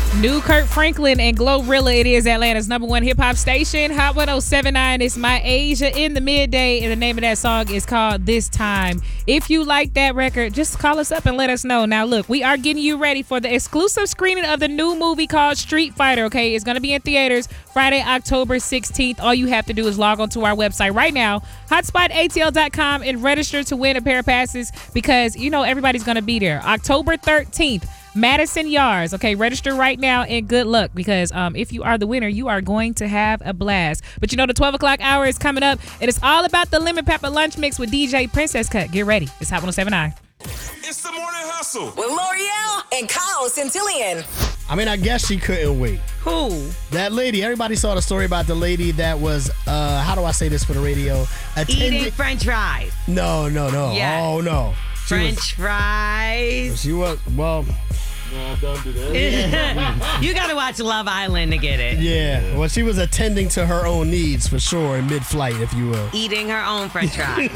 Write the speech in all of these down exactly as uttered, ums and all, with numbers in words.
New Kirk Franklin and Glorilla. It is Atlanta's number one hip-hop station. Hot one oh seven point nine. It's My Asia in the Midday. And the name of that song is called This Time. If you like that record, just call us up and let us know. Now, look, we are getting you ready for the exclusive screening of the new movie called Street Fighter, okay? It's going to be in theaters Friday, October sixteenth. All you have to do is log on to our website right now, hotspot a t l dot com, and register to win a pair of passes because, you know, everybody's going to be there. October thirteenth. Madison Yards. Okay, register right now and good luck because um, if you are the winner, you are going to have a blast. But you know, the twelve o'clock hour is coming up and it's all about the Lemon Pepper Lunch Mix with D J Princess Cut. Get ready. It's Hot one oh seven point nine. It's the Morning Hustle with L'Oreal and Kyle Centillion. I mean, I guess she couldn't wait. Who? That lady. Everybody saw the story about the lady that was, uh, how do I say this for the radio? Attending- Eating French fries. No, no, no. Yes. Oh, no. She French was, fries. She was, well... No, don't do that. You got to watch Love Island to get it. Yeah. Well, she was attending to her own needs for sure in mid-flight, if you will. Eating her own French fries.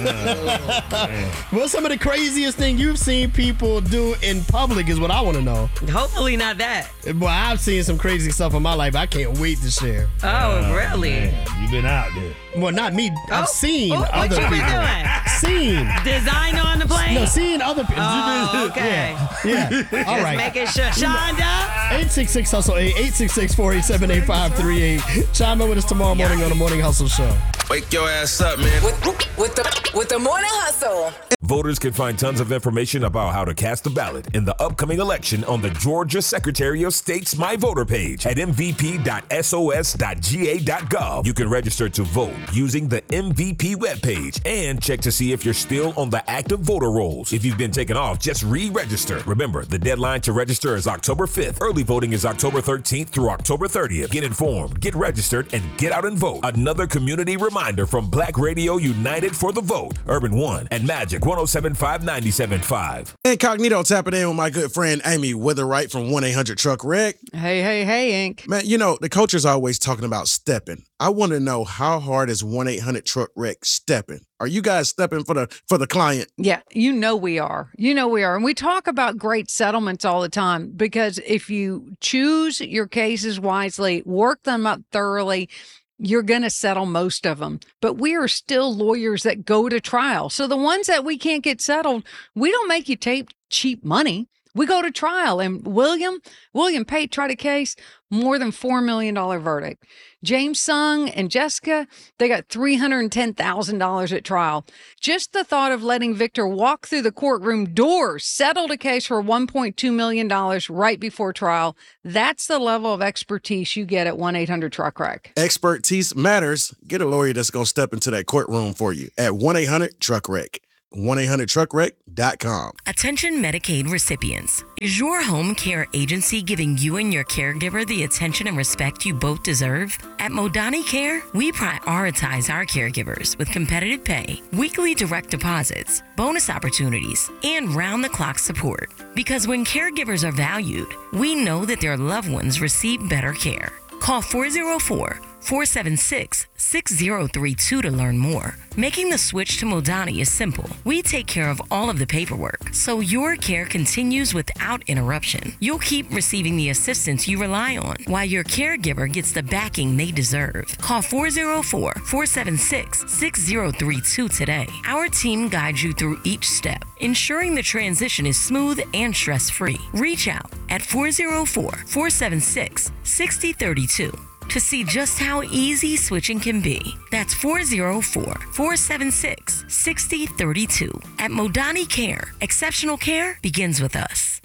What's some of the craziest thing you've seen people do in public is what I want to know. Hopefully not that. Boy, I've seen some crazy stuff in my life I can't wait to share. Oh, uh, really? Man, you been out there. Well, not me. Oh, I've seen oh, other what you people. been doing? Seen. Design on the plane? No, seeing other people. Oh, okay. Yeah. yeah. All Just right. making sure. Shonda? eight six six hustle eight, eight six six, four eight seven, eight five three eight. Chime in with us tomorrow morning on the Morning Hustle Show. Wake your ass up, man. With, with the with the Morning Hustle. Voters can find tons of information about how to cast a ballot in the upcoming election on the Georgia Secretary of State's My Voter page at m v p dot s o s dot g a dot gov. You can register to vote using the M V P webpage and check to see if you're still on the active voter rolls. If you've been taken off, just re-register. Remember, the deadline to register is October fifth. Early voting is October thirteenth through October thirtieth. Get informed, get registered, and get out and vote. Another community reminder from Black Radio United for the Vote, Urban One, and Magic one oh seven point five, ninety-seven point five. Incognito tapping in with my good friend Amy Witherwright from one eight hundred truck wreck. Hey, hey, hey, Ink. Man, you know, the coach is always talking about stepping. I want to know, how hard is one eight hundred truck wreck stepping? Are you guys stepping for the for the client? Yeah, you know we are. You know we are. And we talk about great settlements all the time because if you choose your cases wisely, work them up thoroughly, you're going to settle most of them. But we are still lawyers that go to trial. So the ones that we can't get settled, we don't make you take cheap money. We go to trial. And William, William Pate tried a case, more than four million dollars verdict. James Sung and Jessica, they got three hundred ten thousand dollars at trial. Just the thought of letting Victor walk through the courtroom doors settled a case for one point two million dollars right before trial. That's the level of expertise you get at one eight hundred truck wreck. Expertise matters. Get a lawyer that's going to step into that courtroom for you at one eight hundred truck wreck. one eight hundred truck wreck dot com. Attention Medicaid recipients. Is your home care agency giving you and your caregiver the attention and respect you both deserve? At Modani Care, we prioritize our caregivers with competitive pay, weekly direct deposits, bonus opportunities, and round-the-clock support. Because when caregivers are valued, we know that their loved ones receive better care. Call four oh four, four seven six, six oh three two to learn more. Making the switch to Modani is simple. We take care of all of the paperwork, so your care continues without interruption. You'll keep receiving the assistance you rely on, while your caregiver gets the backing they deserve. Call four oh four, four seven six, six oh three two today. Our team guides you through each step, ensuring the transition is smooth and stress-free. Reach out at four oh four, four seven six, six oh three two. to see just how easy switching can be. That's four oh four, four seven six, six oh three two. At Modani Care, exceptional care begins with us.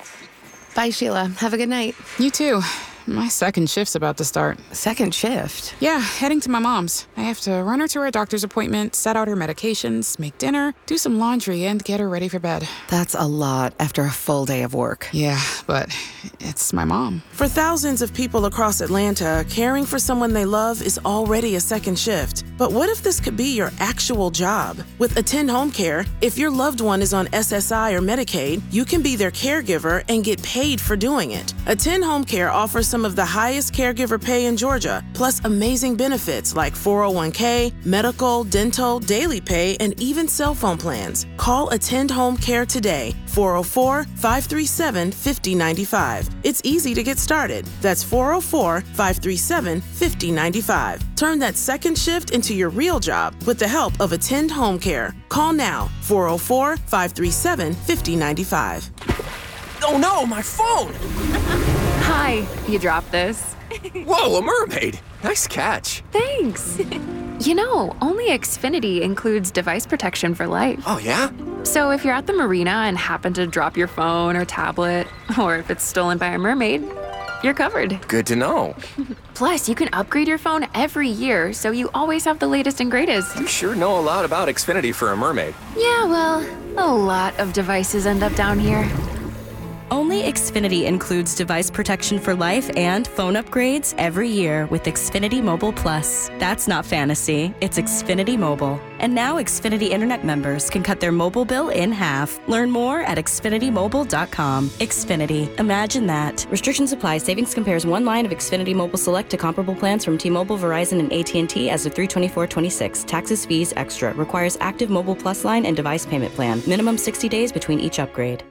Bye, Sheila. Have a good night. You too. My second shift's about to start. Second shift? Yeah, heading to my mom's. I have to run her to her doctor's appointment, set out her medications, make dinner, do some laundry, and get her ready for bed. That's a lot after a full day of work. Yeah, but it's my mom. For thousands of people across Atlanta, caring for someone they love is already a second shift. But what if this could be your actual job? With Attend Home Care, if your loved one is on S S I or Medicaid, you can be their caregiver and get paid for doing it. Attend Home Care offers some of the highest caregiver pay in Georgia, plus amazing benefits like four oh one k, medical, dental, daily pay, and even cell phone plans. Call Attend Home Care today, four oh four, five three seven, five oh nine five. It's easy to get started. That's four oh four, five three seven, five oh nine five. Turn that second shift into your real job with the help of Attend Home Care. Call now, four oh four, five three seven, five oh nine five. Oh no, my phone! Hi, you dropped this. Whoa, a mermaid! Nice catch. Thanks. You know, only Xfinity includes device protection for life. Oh, yeah? So if you're at the marina and happen to drop your phone or tablet, or if it's stolen by a mermaid, you're covered. Good to know. Plus, you can upgrade your phone every year, so you always have the latest and greatest. You sure know a lot about Xfinity for a mermaid. Yeah, well, a lot of devices end up down here. Only Xfinity includes device protection for life and phone upgrades every year with Xfinity Mobile Plus. That's not fantasy, it's Xfinity Mobile. And now Xfinity Internet members can cut their mobile bill in half. Learn more at xfinity mobile dot com. Xfinity, imagine that. Restrictions apply. Savings compares one line of Xfinity Mobile Select to comparable plans from T-Mobile, Verizon, and A T and T as of three twenty-four twenty-six. Taxes, fees, extra. Requires active Mobile Plus line and device payment plan. Minimum sixty days between each upgrade.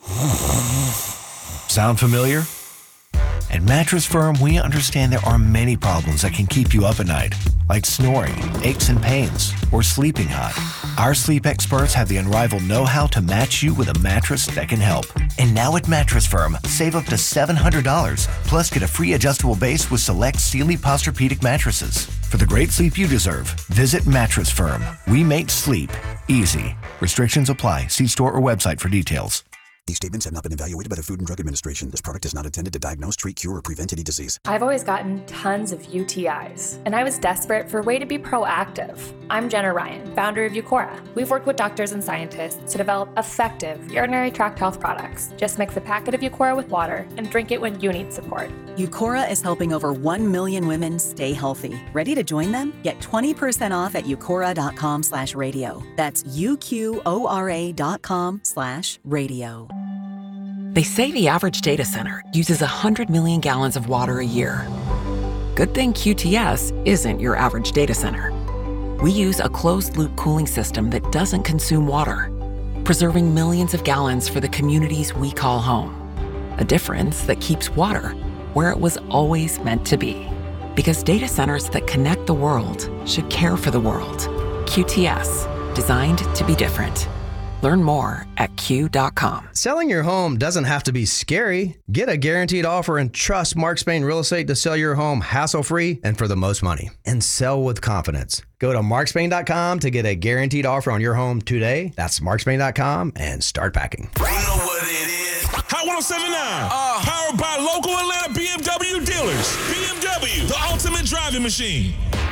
Sound familiar? At Mattress Firm, we understand there are many problems that can keep you up at night, like snoring, aches and pains, or sleeping hot. Our sleep experts have the unrivaled know-how to match you with a mattress that can help. And now at Mattress Firm, save up to seven hundred dollars, plus get a free adjustable base with select Sealy Posturepedic mattresses. For the great sleep you deserve, visit Mattress Firm. We make sleep easy. Restrictions apply. See store or website for details. These statements have not been evaluated by the Food and Drug Administration. This product is not intended to diagnose, treat, cure, or prevent any disease. I've always gotten tons of U T Is, and I was desperate for a way to be proactive. I'm Jenna Ryan, founder of Eucora. We've worked with doctors and scientists to develop effective urinary tract health products. Just mix a packet of Eucora with water and drink it when you need support. Eucora is helping over one million women stay healthy. Ready to join them? Get twenty percent off at eucora dot com slash radio. That's U Q O R A dot com slash radio. They say the average data center uses one hundred million gallons of water a year. Good thing Q T S isn't your average data center. We use a closed-loop cooling system that doesn't consume water, preserving millions of gallons for the communities we call home. A difference that keeps water where it was always meant to be. Because data centers that connect the world should care for the world. Q T S, designed to be different. Learn more at Q dot com. Selling your home doesn't have to be scary. Get a guaranteed offer and trust Mark Spain Real Estate to sell your home hassle-free and for the most money. And sell with confidence. Go to mark spain dot com to get a guaranteed offer on your home today. That's mark spain dot com and start packing. You know what it is. Hot one oh seven point nine. Uh, powered by local Atlanta B M W dealers. B M W, the ultimate driving machine.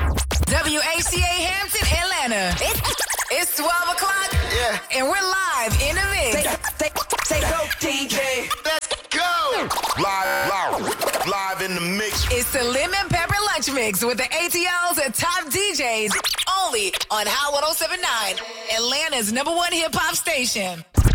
W A C A Hampton, Atlanta. It's, it's twelve o'clock. Yeah. And we're live in the mix. Say, say, say go, D J. Let's go. Live, live, live in the mix. It's the Lemon Pepper Lunch Mix with the A T Ls and top D Js. Only on Hot one oh seven point nine, Atlanta's number one hip hop station.